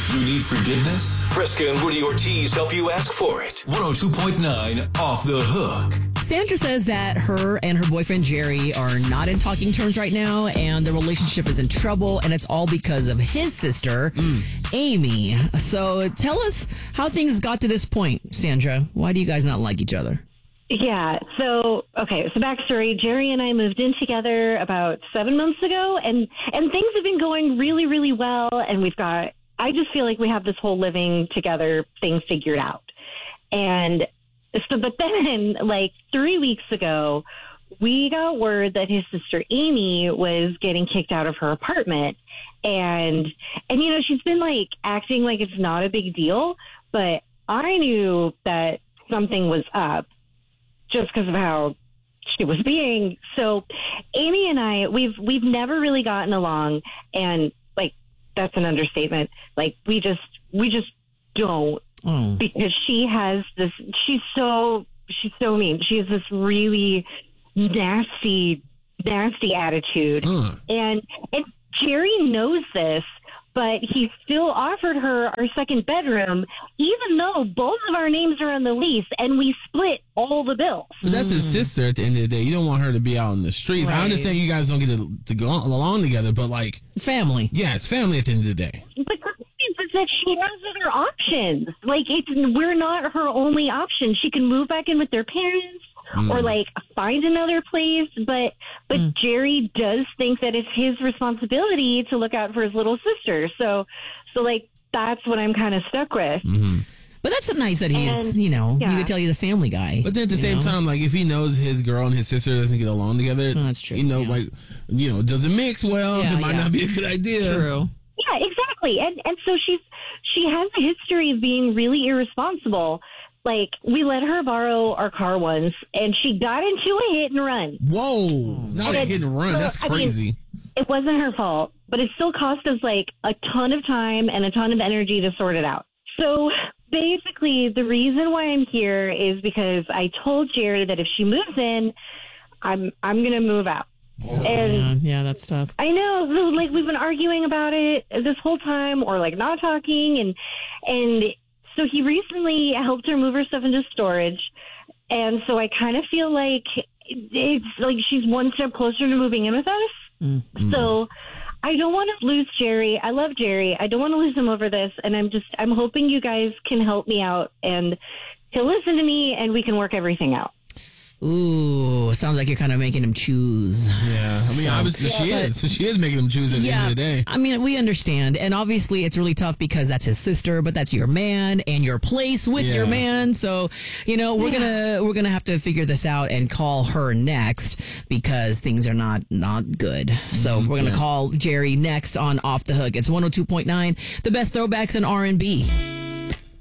You need forgiveness? Fresca and Woody Ortiz help you ask for it. 102.9 Off the Hook. Sandra says that her and her boyfriend Jerry are not in talking terms right now, and the relationship is in trouble, and it's all because of his sister, Amy. So tell us how things got to this point, Sandra. Why do you guys not like each other? Yeah. So backstory, Jerry and I moved in together about 7 months ago, and things have been going really, really well. And I just feel like we have this whole living together thing figured out. And so, but then like 3 weeks ago, we got word that his sister Amy was getting kicked out of her apartment. And she's been like acting like it's not a big deal, but I knew that something was up just because of how she was being. So Amy and I, we've never really gotten along, and like, that's an understatement. Like we just don't, because she's so mean. She has this really nasty attitude. And Jerry knows this, but he still offered her our second bedroom, even though both of our names are on the lease and we split all the bills. But that's his sister at the end of the day. You don't want her to be out in the streets. Right. I understand you guys don't get to go along together, but like... It's family. Yeah, it's family at the end of the day. But the thing is that she has other options. Like, we're not her only option. She can move back in with their parents or like find another place. But Jerry does think that it's his responsibility to look out for his little sister. So like, that's what I'm kind of stuck with. Mm-hmm. But that's nice that he's, he could tell you the family guy. But then at the same time, like, if he knows his girl and his sister doesn't get along together, that's true. Doesn't mix well, it might not be a good idea. True. Yeah, exactly. And so she has a history of being really irresponsible. Like, we let her borrow our car once, and she got into a hit and run. Whoa, not a hit and run. That's crazy. It wasn't her fault, but it still cost us, like, a ton of time and a ton of energy to sort it out. So basically, the reason why I'm here is because I told Jerry that if she moves in, I'm going to move out. And yeah, that's tough. I know. Like, we've been arguing about it this whole time, or like not talking, and so he recently helped her move her stuff into storage, and so I kind of feel like it's like she's one step closer to moving in with us. Mm-hmm. So I don't want to lose Jerry. I love Jerry. I don't want to lose him over this, and I'm hoping you guys can help me out, and he'll listen to me, and we can work everything out. Ooh, sounds like you're kind of making him choose. Yeah, I mean, obviously she is making him choose at the end of the day. I mean, we understand, and obviously it's really tough because that's his sister, but that's your man and your place with your man. So, we're gonna have to figure this out and call her next because things are not good. So we're gonna call Jerry next on Off the Hook. It's 102.9, the best throwbacks in R&B.